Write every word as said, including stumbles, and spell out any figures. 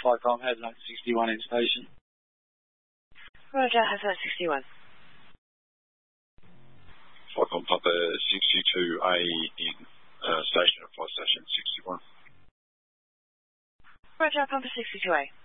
Flycom, Hazmat sixty-one in station. Roger, Hazmat sixty-one. Flycom Papa sixty-two A in uh, station at Flight Station sixty-one. Roger, Papa sixty-two A.